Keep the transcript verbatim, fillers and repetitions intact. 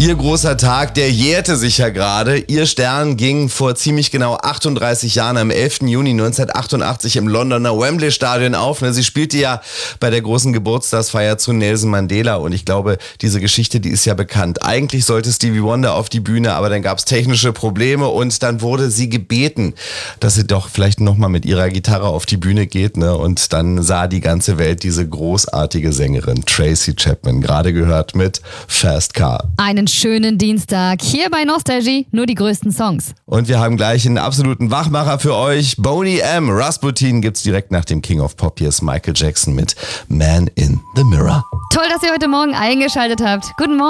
Ihr großer Tag, der jährte sich ja gerade. Ihr Stern ging vor ziemlich genau achtunddreißig Jahren am elften Juni neunzehnhundertachtundachtzig im Londoner Wembley Stadion auf. Sie spielte ja bei der großen Geburtstagsfeier zu Nelson Mandela und ich glaube, diese Geschichte, die ist ja bekannt. Eigentlich sollte Stevie Wonder auf die Bühne, aber dann gab es technische Probleme und dann wurde sie gebeten, dass sie doch vielleicht nochmal mit ihrer Gitarre auf die Bühne geht. Ne? Und dann sah die ganze Welt diese großartige Sängerin Tracy Chapman, gerade gehört mit Fast Car. Einen schönen Dienstag hier bei Nostalgie, nur die größten Songs. Und wir haben gleich einen absoluten Wachmacher für euch. Boney M. Rasputin gibt's direkt nach dem King of Pop. Hier ist Michael Jackson mit Man in the Mirror. Toll, dass ihr heute Morgen eingeschaltet habt. Guten Morgen.